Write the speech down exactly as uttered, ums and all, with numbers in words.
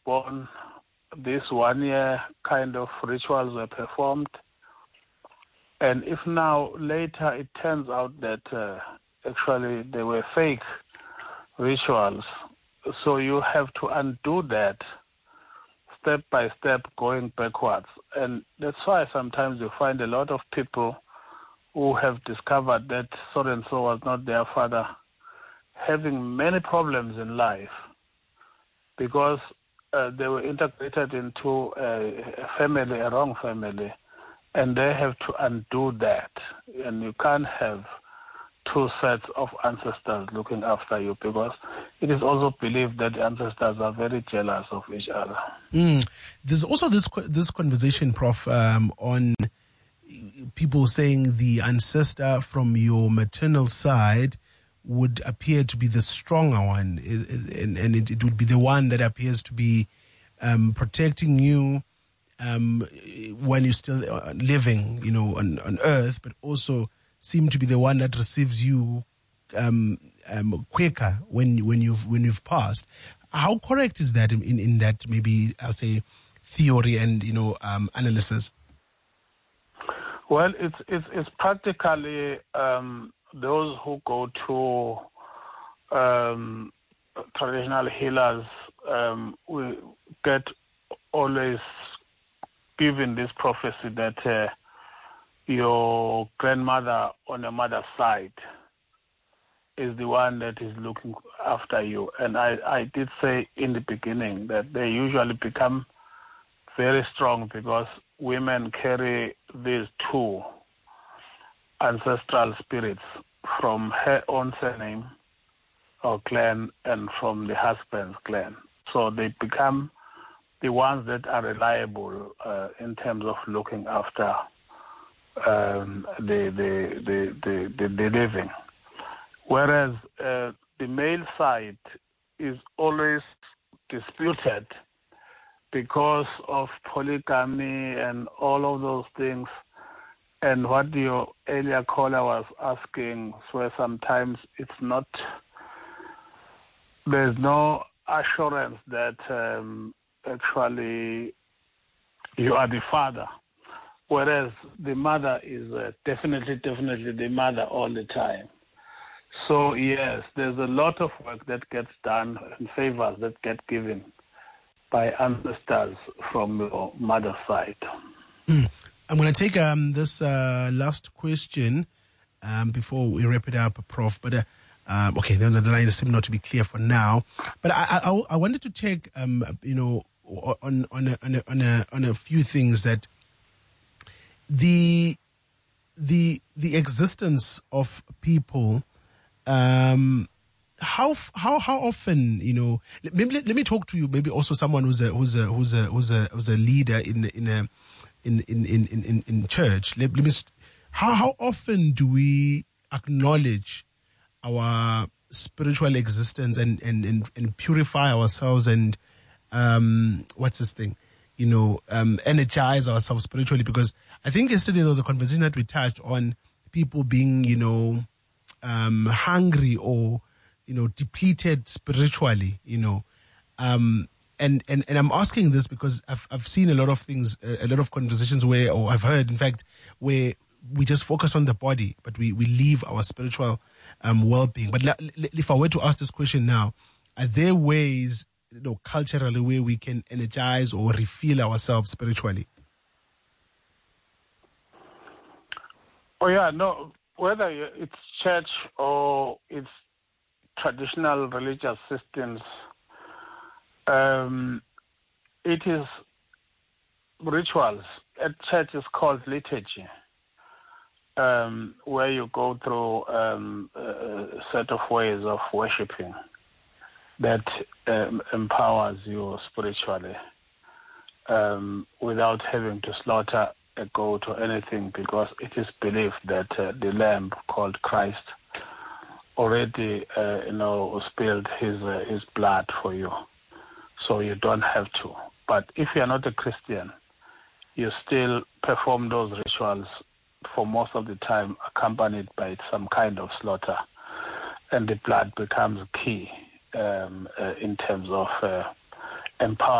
born, this one-year kind of rituals were performed. And if now later it turns out that uh, actually they were fake rituals, so you have to undo that step by step going backwards. And that's why sometimes you find a lot of people who have discovered that so-and-so was not their father having many problems in life because uh, they were integrated into a, a family, a wrong family, and they have to undo that. And you can't have two sets of ancestors looking after you because it is also believed that the ancestors are very jealous of each other. Mm. There's also this this conversation, Prof, um, on people saying the ancestor from your maternal side would appear to be the stronger one, and, and it, it would be the one that appears to be um, protecting you um, when you're still living, you know, on, on earth, but also seem to be the one that receives you um, um, quicker when when you've when you've passed. How correct is that in, in that maybe I'll say theory and you know um, analysis? Well, it's it's, it's practically um, those who go to um, traditional healers um, we get always given this prophecy that uh, your grandmother on your mother's side is the one that is looking after you. And I, I did say in the beginning that they usually become very strong because women carry these two ancestral spirits from her own surname or clan and from the husband's clan. So they become the ones that are reliable uh, in terms of looking after um, the, the, the, the, the, the living. Whereas uh, the male side is always disputed because of polygamy and all of those things. And what your earlier caller was asking, where sometimes it's not, there's no assurance that um, actually you are the father, whereas the mother is uh, definitely, definitely the mother all the time. So yes, there's a lot of work that gets done and favors that get given by ancestors from your mother's side. Mm. I'm going to take um, this uh, last question um, before we wrap it up, Prof. But uh, um, okay, then the line seems not to be clear for now. But I, I, I wanted to take um, you know on on a, on a, on a, on a few things that the the the existence of people. Um, how how how often you know? Maybe let, let me talk to you. Maybe also someone who's a who's a who's a who's a who's a leader in in a in in in in, in church. Let, let me. How how often do we acknowledge our spiritual existence and and and, and purify ourselves and um what's this thing? You know, um, energize ourselves spiritually? Because I think yesterday there was a conversation that we touched on people being you know. Um, hungry or, you know, depleted spiritually, you know, um, and, and, and I'm asking this because I've, I've seen a lot of things, a, a lot of conversations where, or I've heard, in fact, where we just focus on the body, but we, we leave our spiritual, um, well-being. But if I were to ask this question now, are there ways, you know, culturally where we can energize or refill ourselves spiritually? Oh yeah, no, whether it's church or it's traditional religious systems, um, it is rituals. At church is called liturgy, um, where you go through um, a set of ways of worshiping that um, empowers you spiritually um, without having to slaughter a goat or anything, because it is believed that uh, the Lamb called Christ already, uh, you know, spilled his uh, his blood for you, so you don't have to. But if you are not a Christian, you still perform those rituals for most of the time, accompanied by some kind of slaughter, and the blood becomes key um, uh, in terms of uh, empowering